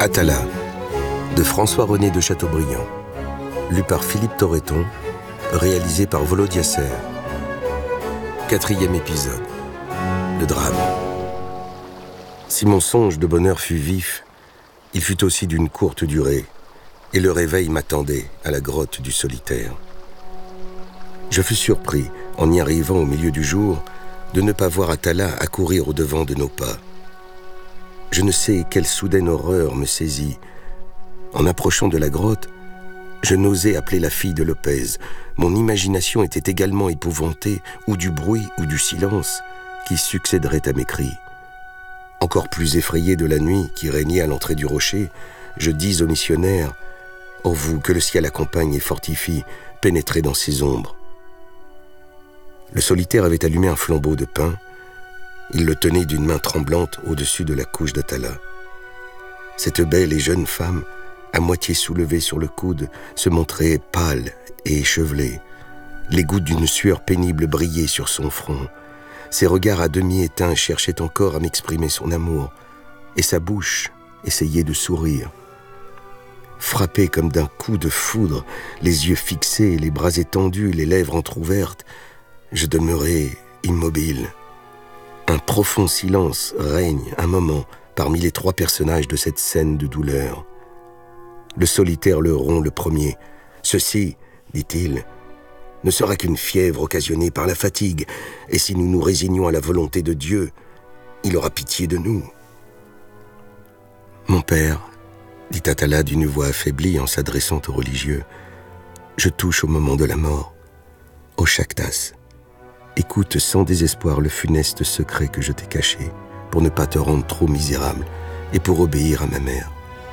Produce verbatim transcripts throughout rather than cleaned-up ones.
Atala, de François-René de Chateaubriand, lu par Philippe Torreton, réalisé par Volodya Ser. Quatrième épisode, le drame. Si mon songe de bonheur fut vif, il fut aussi d'une courte durée, et le réveil m'attendait à la grotte du solitaire. Je fus surpris, en y arrivant au milieu du jour, de ne pas voir Atala accourir au-devant de nos pas. Je ne sais quelle soudaine horreur me saisit. En approchant de la grotte, je n'osais appeler la fille de Lopez. Mon imagination était également épouvantée, ou du bruit ou du silence qui succéderait à mes cris. Encore plus effrayé de la nuit qui régnait à l'entrée du rocher, je dis au missionnaire « Oh vous, que le ciel accompagne et fortifie, pénétrez dans ces ombres. » Le solitaire avait allumé un flambeau de pain. Il le tenait d'une main tremblante au-dessus de la couche d'Atala. Cette belle et jeune femme, à moitié soulevée sur le coude, se montrait pâle et échevelée. Les gouttes d'une sueur pénible brillaient sur son front. Ses regards à demi éteints cherchaient encore à m'exprimer son amour, et sa bouche essayait de sourire. Frappé comme d'un coup de foudre, les yeux fixés, les bras étendus, les lèvres entr'ouvertes, je demeurai immobile. Un profond silence règne un moment parmi les trois personnages de cette scène de douleur. Le solitaire le rompt le premier. « Ceci, dit-il, ne sera qu'une fièvre occasionnée par la fatigue, et si nous nous résignons à la volonté de Dieu, il aura pitié de nous. » « Mon père, dit Atala d'une voix affaiblie en s'adressant aux religieux, je touche au moment de la mort, au Shaktas. Écoute sans désespoir le funeste secret que je t'ai caché, pour ne pas te rendre trop misérable et pour obéir à ma mère.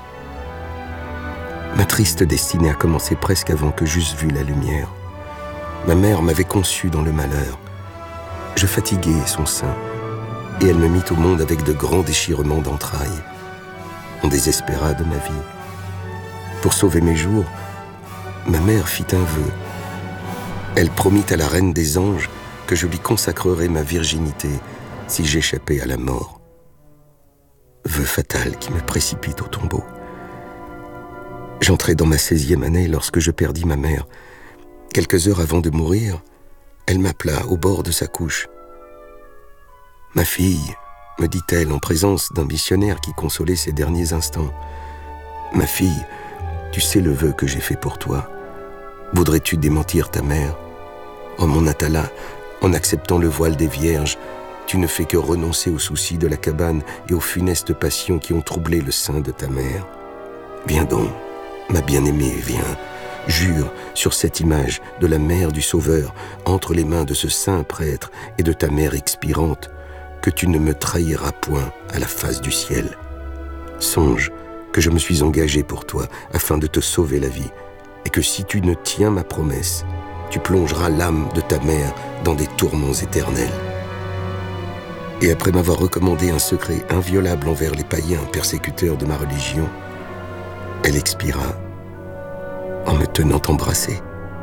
Ma triste destinée a commencé presque avant que j'eusse vu la lumière. Ma mère m'avait conçu dans le malheur. Je fatiguai son sein, et elle me mit au monde avec de grands déchirements d'entrailles. On désespéra de ma vie. Pour sauver mes jours, ma mère fit un vœu. Elle promit à la reine des anges que je lui consacrerais ma virginité si j'échappais à la mort. Vœu fatal qui me précipite au tombeau. J'entrais dans ma seizième année lorsque je perdis ma mère. Quelques heures avant de mourir, elle m'appela au bord de sa couche. « Ma fille, » me dit-elle en présence d'un missionnaire qui consolait ses derniers instants. « Ma fille, tu sais le vœu que j'ai fait pour toi. Voudrais-tu démentir ta mère? Oh mon Atala, en acceptant le voile des vierges, tu ne fais que renoncer aux soucis de la cabane et aux funestes passions qui ont troublé le sein de ta mère. Viens donc, ma bien-aimée, viens, jure sur cette image de la mère du Sauveur, entre les mains de ce saint prêtre et de ta mère expirante, que tu ne me trahiras point à la face du ciel. Songe que je me suis engagé pour toi afin de te sauver la vie, et que si tu ne tiens ma promesse, tu plongeras l'âme de ta mère dans des tourments éternels. » Et après m'avoir recommandé un secret inviolable envers les païens persécuteurs de ma religion, elle expira en me tenant embrassé.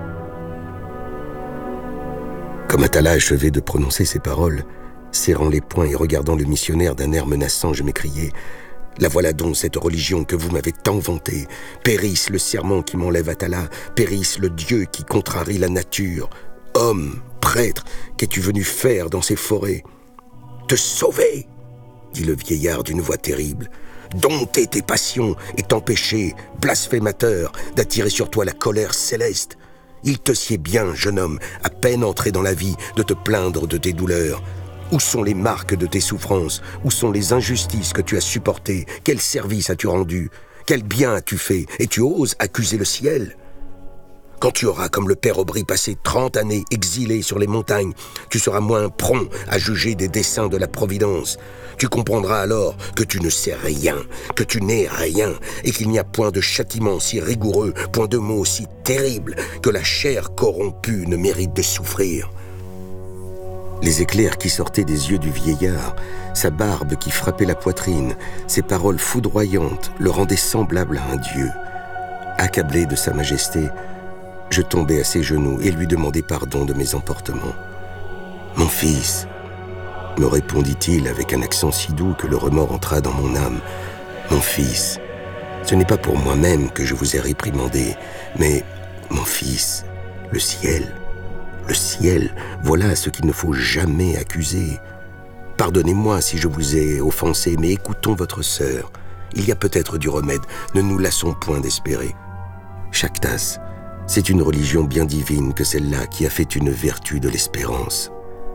Comme Atala achevait de prononcer ces paroles, serrant les poings et regardant le missionnaire d'un air menaçant, je m'écriai « La voilà donc cette religion que vous m'avez tant vantée. Périsse le serment qui m'enlève Atala, périsse le Dieu qui contrarie la nature. Homme, prêtre, qu'es-tu venu faire dans ces forêts? » « Te sauver !» dit le vieillard d'une voix terrible. « Dompter tes passions et t'empêcher, blasphémateur, d'attirer sur toi la colère céleste. Il te sied bien, jeune homme, à peine entré dans la vie, de te plaindre de tes douleurs. Où sont les marques de tes souffrances? Où sont les injustices que tu as supportées? Quel service as-tu rendu? Quel bien as-tu fait? Et tu oses accuser le ciel? Quand tu auras, comme le père Aubry, passé trente années exilé sur les montagnes, tu seras moins prompt à juger des desseins de la Providence. Tu comprendras alors que tu ne sais rien, que tu n'es rien, et qu'il n'y a point de châtiment si rigoureux, point de mot si terrible, que la chair corrompue ne mérite de souffrir. » Les éclairs qui sortaient des yeux du vieillard, sa barbe qui frappait la poitrine, ses paroles foudroyantes le rendaient semblable à un dieu. Accablé de sa majesté, je tombai à ses genoux et lui demandai pardon de mes emportements. « Mon fils, me répondit-il avec un accent si doux que le remords entra dans mon âme. « Mon fils, Ce n'est pas pour moi-même que je vous ai réprimandé, mais mon fils, le ciel, le ciel, voilà ce qu'il ne faut jamais accuser. Pardonnez-moi si je vous ai offensé, mais écoutons votre sœur. Il y a peut-être du remède, ne nous lassons point d'espérer. Shaktas, c'est une religion bien divine que celle-là qui a fait une vertu de l'espérance.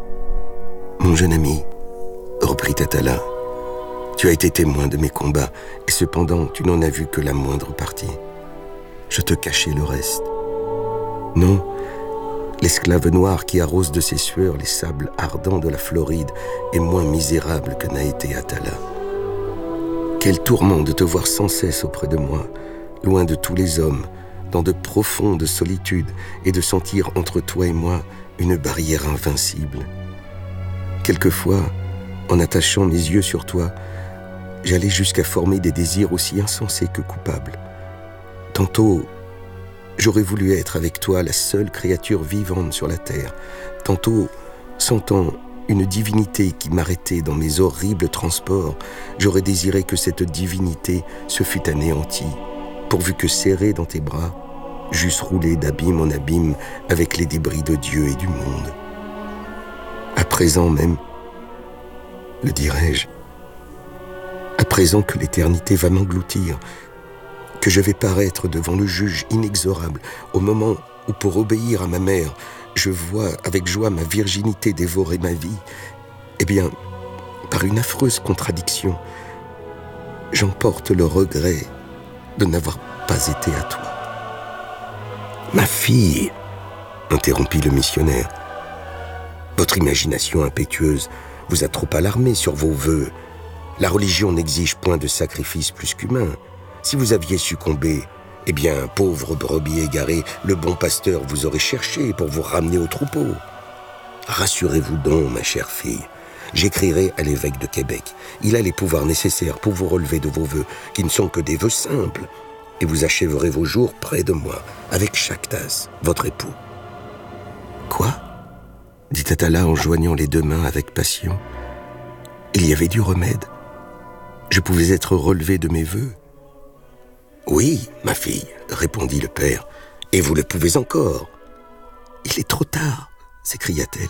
Mon jeune ami, reprit Atala, tu as été témoin de mes combats, et cependant tu n'en as vu que la moindre partie. Je te cachais le reste. Non, l'esclave noir qui arrose de ses sueurs les sables ardents de la Floride est moins misérable que n'a été Atala. Quel tourment de te voir sans cesse auprès de moi, loin de tous les hommes, dans de profondes solitudes, et de sentir entre toi et moi une barrière invincible. Quelquefois, en attachant mes yeux sur toi, j'allais jusqu'à former des désirs aussi insensés que coupables. Tantôt, j'aurais voulu être avec toi la seule créature vivante sur la terre. Tantôt, sentant une divinité qui m'arrêtait dans mes horribles transports, j'aurais désiré que cette divinité se fût anéantie, pourvu que serrée dans tes bras, j'eusse roulé d'abîme en abîme avec les débris de Dieu et du monde. À présent même, le dirais-je, à présent que l'éternité va m'engloutir, que je vais paraître devant le juge inexorable, au moment où, pour obéir à ma mère, je vois avec joie ma virginité dévorer ma vie, eh bien, par une affreuse contradiction, j'emporte le regret de n'avoir pas été à toi. Ma fille, interrompit le missionnaire, votre imagination impétueuse vous a trop alarmé sur vos vœux. La religion n'exige point de sacrifice plus qu'humain. Si vous aviez succombé, eh bien, pauvre brebis égarée, le bon pasteur vous aurait cherché pour vous ramener au troupeau. Rassurez-vous donc, ma chère fille. J'écrirai à l'évêque de Québec. Il a les pouvoirs nécessaires pour vous relever de vos vœux, qui ne sont que des vœux simples, et vous achèverez vos jours près de moi, avec Shaktas, votre époux. Quoi ? Dit Atala en joignant les deux mains avec passion. Il y avait du remède. Je pouvais être relevé de mes vœux. Oui, ma fille, répondit le père, et vous le pouvez encore. Il est trop tard, s'écria-t-elle.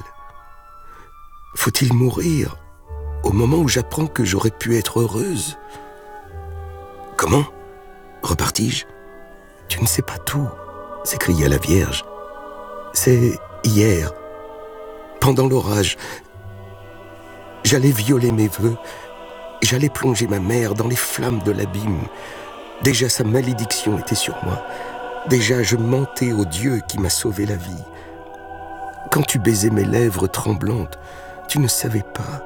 Faut-il mourir au moment où j'apprends que j'aurais pu être heureuse? Comment? Repartis-je. Tu ne sais pas tout, s'écria la Vierge. C'est hier, pendant l'orage, j'allais violer mes vœux, j'allais plonger ma mère dans les flammes de l'abîme. Déjà sa malédiction était sur moi. Déjà je mentais au Dieu qui m'a sauvé la vie. Quand tu baisais mes lèvres tremblantes, tu ne savais pas.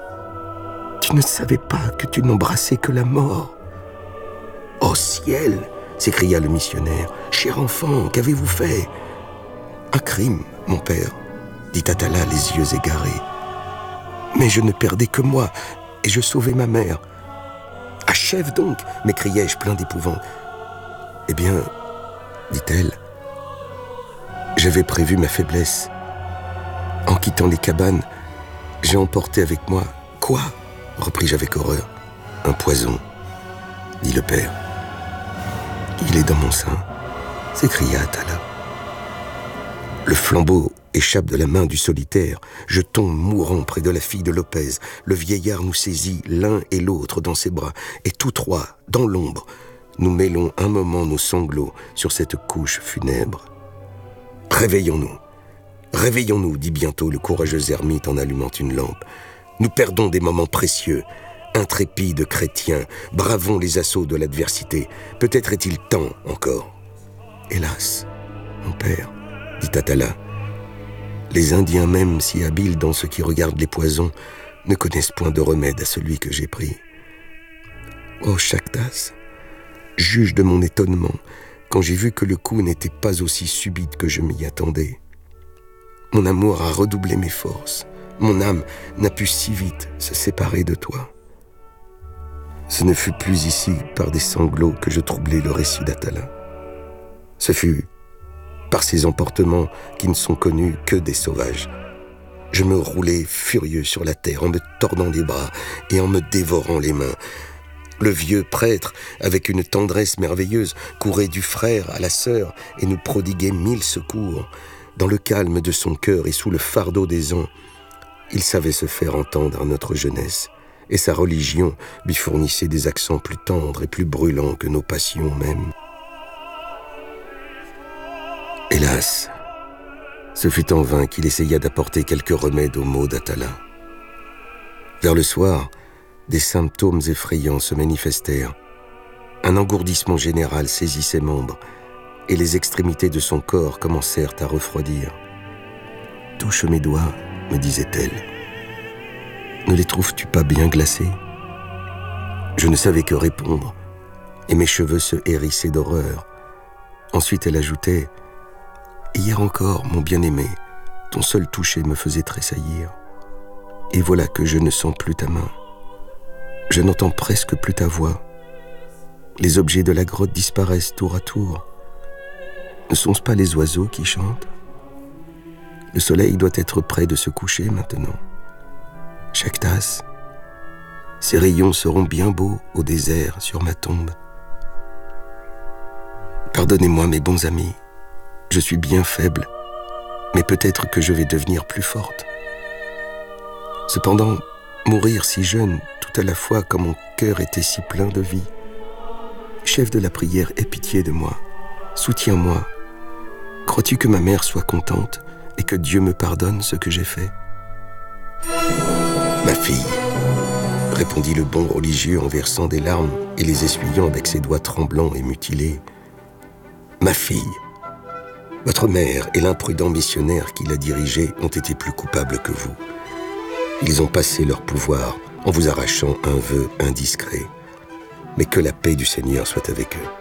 Tu ne savais pas que tu n'embrassais que la mort. « Oh ciel !» s'écria le missionnaire. « Cher enfant, qu'avez-vous fait ?»« Un crime, mon père, » dit Atala les yeux égarés. « Mais je ne perdais que moi, et je sauvais ma mère. »« Achève donc !» m'écriai-je plein d'épouvante. « Eh bien, dit-elle, j'avais prévu ma faiblesse. En quittant les cabanes, j'ai emporté avec moi... »« Quoi ?» repris-je avec horreur. « Un poison, » dit le père. « Il est dans mon sein, » s'écria Atala. Le flambeau échappe de la main du solitaire. Je tombe mourant près de la fille de Lopez. Le vieillard nous saisit l'un et l'autre dans ses bras, et tous trois, dans l'ombre, nous mêlons un moment nos sanglots sur cette couche funèbre. « Réveillons-nous, réveillons-nous, dit bientôt le courageux ermite en allumant une lampe. Nous perdons des moments précieux. Intrépides chrétiens, bravons les assauts de l'adversité. Peut-être est-il temps encore. » Hélas, mon père, dit Atala, les Indiens même si habiles dans ce qui regarde les poisons ne connaissent point de remède à celui que j'ai pris. Oh Shaktas, juge de mon étonnement quand j'ai vu que le coup n'était pas aussi subite que je m'y attendais. Mon amour a redoublé mes forces. Mon âme n'a pu si vite se séparer de toi. Ce ne fut plus ici par des sanglots que je troublai le récit d'Atala. Ce fut par ces emportements qui ne sont connus que des sauvages. Je me roulai furieux sur la terre en me tordant les bras et en me dévorant les mains. Le vieux prêtre, avec une tendresse merveilleuse, courait du frère à la sœur et nous prodiguait mille secours. Dans le calme de son cœur et sous le fardeau des ans, il savait se faire entendre à notre jeunesse, et sa religion lui fournissait des accents plus tendres et plus brûlants que nos passions mêmes. Hélas, ce fut en vain qu'il essaya d'apporter quelques remèdes aux maux d'Atala. Vers le soir, des symptômes effrayants se manifestèrent. Un engourdissement général saisit ses membres, et les extrémités de son corps commencèrent à refroidir. « Touche mes doigts, me disait-elle. Ne les trouves-tu pas bien glacés ?» Je ne savais que répondre, et mes cheveux se hérissaient d'horreur. Ensuite elle ajoutait « Hier encore, mon bien-aimé, ton seul toucher me faisait tressaillir. Et voilà que je ne sens plus ta main. Je n'entends presque plus ta voix. Les objets de la grotte disparaissent tour à tour. Ne sont-ce pas les oiseaux qui chantent? Le soleil doit être près de se coucher maintenant. Chactas, ces rayons seront bien beaux au désert sur ma tombe. Pardonnez-moi, mes bons amis, je suis bien faible, mais peut-être que je vais devenir plus forte. Cependant, mourir si jeune, tout à la fois quand mon cœur était si plein de vie. Chef de la prière, aie pitié de moi, soutiens-moi. Crois-tu que ma mère soit contente et que Dieu me pardonne ce que j'ai fait? Ma fille, répondit le bon religieux en versant des larmes et les essuyant avec ses doigts tremblants et mutilés. Ma fille, votre mère et l'imprudent missionnaire qui la dirigeait ont été plus coupables que vous. Ils ont passé leur pouvoir en vous arrachant un vœu indiscret. Mais que la paix du Seigneur soit avec eux.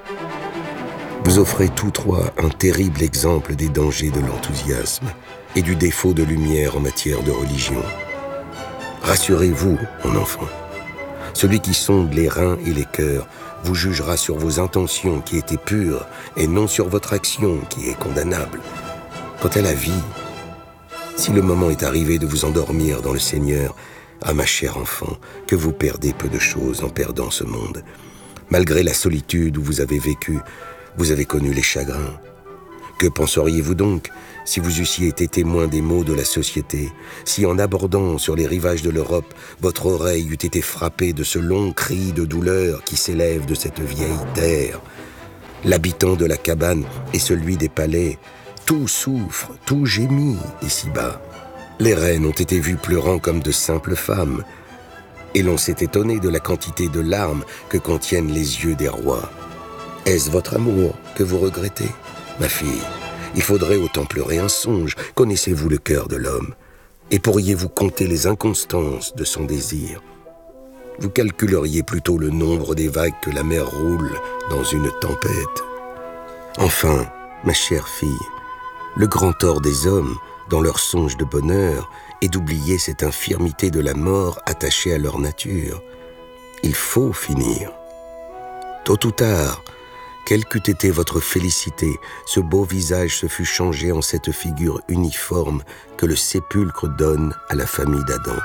Vous offrez tous trois un terrible exemple des dangers de l'enthousiasme et du défaut de lumière en matière de religion. Rassurez-vous, mon enfant. Celui qui sonde les reins et les cœurs vous jugera sur vos intentions qui étaient pures et non sur votre action qui est condamnable. Quant à la vie, si le moment est arrivé de vous endormir dans le Seigneur, ah ma chère enfant, que vous perdez peu de choses en perdant ce monde. Malgré la solitude où vous avez vécu, vous avez connu les chagrins. Que penseriez-vous donc si vous eussiez été témoin des maux de la société, si en abordant sur les rivages de l'Europe, votre oreille eût été frappée de ce long cri de douleur qui s'élève de cette vieille terre? L'habitant de la cabane et celui des palais, tout souffre, tout gémit ici-bas. Les reines ont été vues pleurant comme de simples femmes, et l'on s'est étonné de la quantité de larmes que contiennent les yeux des rois. Est-ce votre amour que vous regrettez, ma fille? Il faudrait autant pleurer un songe. Connaissez-vous le cœur de l'homme? Et pourriez-vous compter les inconstances de son désir? Vous calculeriez plutôt le nombre des vagues que la mer roule dans une tempête. Enfin, ma chère fille, le grand tort des hommes, dans leur songe de bonheur, est d'oublier cette infirmité de la mort attachée à leur nature. Il faut finir. Tôt ou tard, quelle qu'eût été votre félicité, ce beau visage se fut changé en cette figure uniforme que le sépulcre donne à la famille d'Adam.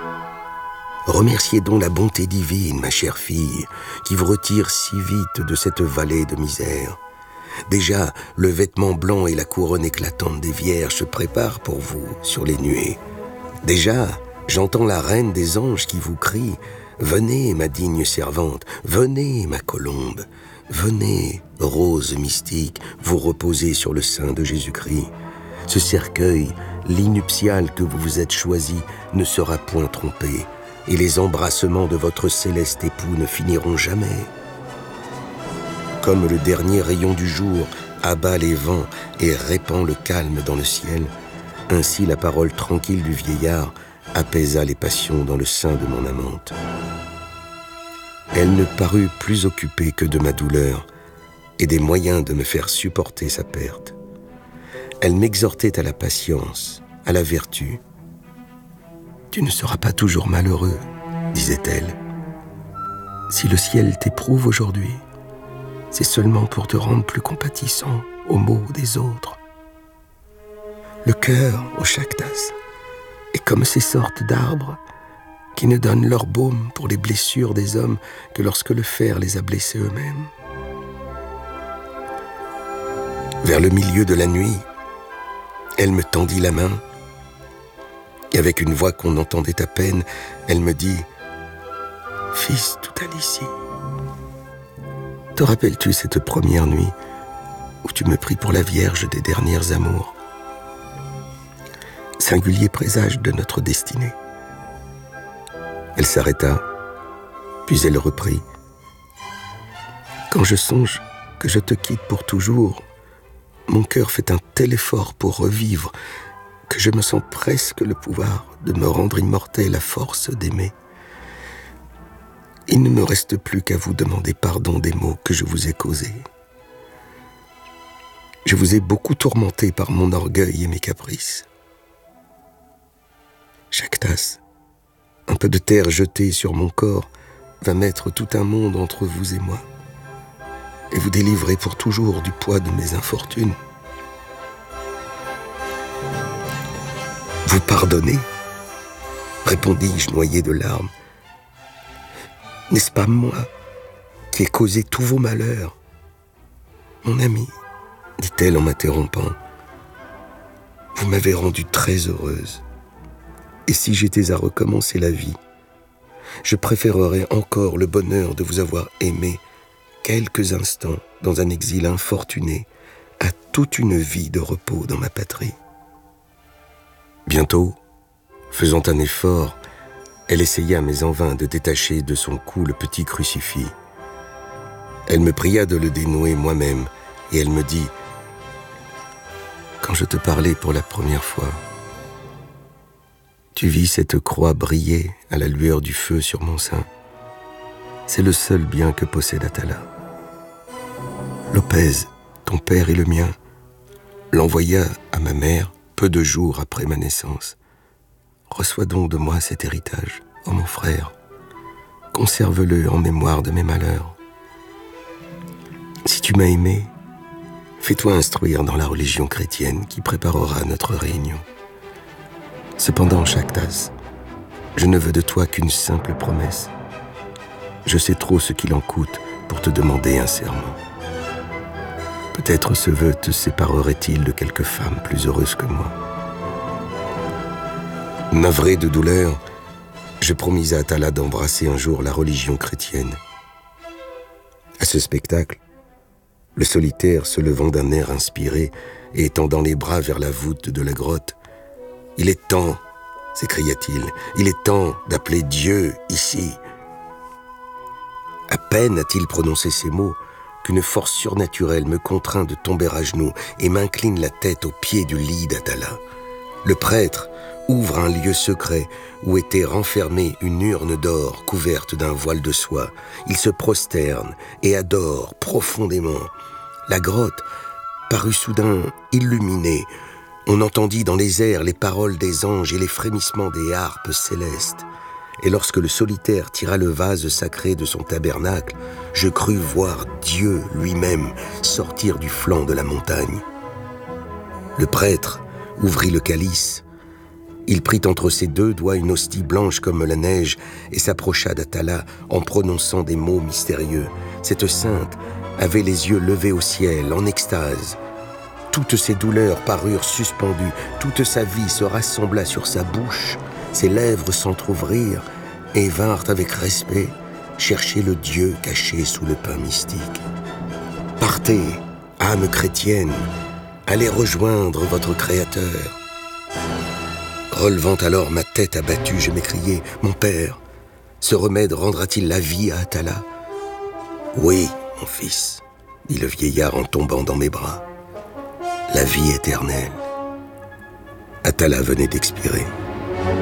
Remerciez donc la bonté divine, ma chère fille, qui vous retire si vite de cette vallée de misère. Déjà, le vêtement blanc et la couronne éclatante des vierges se préparent pour vous sur les nuées. Déjà, j'entends la reine des anges qui vous crie « Venez, ma digne servante, venez, ma colombe, venez, rose mystique, vous reposer sur le sein de Jésus-Christ. Ce cercueil, lit nuptial que vous vous êtes choisi, ne sera point trompé, et les embrassements de votre céleste époux ne finiront jamais. » Comme le dernier rayon du jour abat les vents et répand le calme dans le ciel, ainsi la parole tranquille du vieillard apaisa les passions dans le sein de mon amante. Elle ne parut plus occupée que de ma douleur et des moyens de me faire supporter sa perte. Elle m'exhortait à la patience, à la vertu. « Tu ne seras pas toujours malheureux, disait-elle. Si le ciel t'éprouve aujourd'hui, c'est seulement pour te rendre plus compatissant aux maux des autres. Le cœur, au Chactas, est comme ces sortes d'arbres qui ne donnent leur baume pour les blessures des hommes que lorsque le fer les a blessés eux-mêmes. Vers le milieu de la nuit, elle me tendit la main et avec une voix qu'on entendait à peine, elle me dit « Fils, tout allait ici. Te rappelles-tu cette première nuit où tu me pris pour la Vierge des dernières amours? Singulier présage de notre destinée. » Elle s'arrêta, puis elle reprit. « Quand je songe que je te quitte pour toujours, mon cœur fait un tel effort pour revivre que je me sens presque le pouvoir de me rendre immortel à force d'aimer. Il ne me reste plus qu'à vous demander pardon des maux que je vous ai causés. Je vous ai beaucoup tourmenté par mon orgueil et mes caprices. Chaque tasse, un peu de terre jetée sur mon corps va mettre tout un monde entre vous et moi et vous délivrer pour toujours du poids de mes infortunes. Vous pardonnez, répondis-je noyé de larmes. N'est-ce pas moi qui ai causé tous vos malheurs? Mon ami, dit-elle en m'interrompant, vous m'avez rendue très heureuse. Et si j'étais à recommencer la vie, je préférerais encore le bonheur de vous avoir aimé quelques instants dans un exil infortuné à toute une vie de repos dans ma patrie. Bientôt, faisant un effort, elle essaya mais en vain de détacher de son cou le petit crucifix. Elle me pria de le dénouer moi-même et elle me dit « Quand je te parlais pour la première fois, tu vis cette croix briller à la lueur du feu sur mon sein. C'est le seul bien que possède Atala. Lopez, ton père et le mien, l'envoya à ma mère peu de jours après ma naissance. Reçois donc de moi cet héritage, ô mon frère. Conserve-le en mémoire de mes malheurs. Si tu m'as aimé, fais-toi instruire dans la religion chrétienne qui préparera notre réunion. Cependant, Chactas, je ne veux de toi qu'une simple promesse. Je sais trop ce qu'il en coûte pour te demander un serment. Peut-être ce vœu te séparerait-il de quelque femme plus heureuse que moi. Navré de douleur, je promis à Atala d'embrasser un jour la religion chrétienne. À ce spectacle, le solitaire se levant d'un air inspiré et étendant les bras vers la voûte de la grotte, « Il est temps, s'écria-t-il, il est temps d'appeler Dieu ici. » À peine a-t-il prononcé ces mots qu'une force surnaturelle me contraint de tomber à genoux et m'incline la tête au pied du lit d'Atala. Le prêtre ouvre un lieu secret où était renfermée une urne d'or couverte d'un voile de soie. Il se prosterne et adore profondément. La grotte parut soudain illuminée. On entendit dans les airs les paroles des anges et les frémissements des harpes célestes. Et lorsque le solitaire tira le vase sacré de son tabernacle, je crus voir Dieu lui-même sortir du flanc de la montagne. Le prêtre ouvrit le calice. Il prit entre ses deux doigts une hostie blanche comme la neige et s'approcha d'Atala en prononçant des mots mystérieux. Cette sainte avait les yeux levés au ciel, en extase. Toutes ses douleurs parurent suspendues, toute sa vie se rassembla sur sa bouche, ses lèvres s'entr'ouvrirent et vinrent avec respect chercher le Dieu caché sous le pain mystique. Partez, âme chrétienne, allez rejoindre votre Créateur. Relevant alors ma tête abattue, je m'écriai, « Mon père, ce remède rendra-t-il la vie à Atala ?»« Oui, mon fils, dit le vieillard en tombant dans mes bras. La vie éternelle. » Atala venait d'expirer.